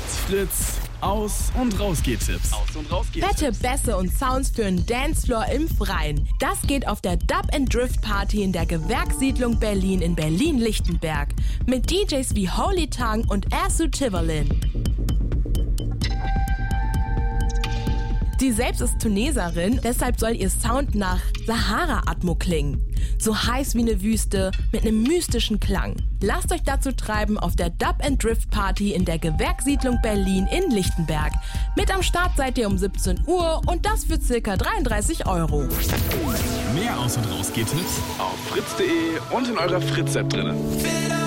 Fritz Aus- und Rausgehtipps. Fette Bässe und Sounds für einen Dancefloor im Freien. Das geht auf der Dub & Drift Party in der Gewerkssiedlung Berlin in Berlin-Lichtenberg. Mit DJs wie Holy Tongue und Asu Tiverlin. Sie selbst ist Tuneserin, deshalb soll ihr Sound nach Sahara-Atmo klingen. So heiß wie eine Wüste, mit einem mystischen Klang. Lasst euch dazu treiben auf der Dub & Drift Party in der Gewerkssiedlung Berlin in Lichtenberg. Mit am Start seid ihr um 17 Uhr und das für ca. 33 €. Mehr Aus- und Rausgehtipps auf fritz.de und in eurer Fritz-App drin.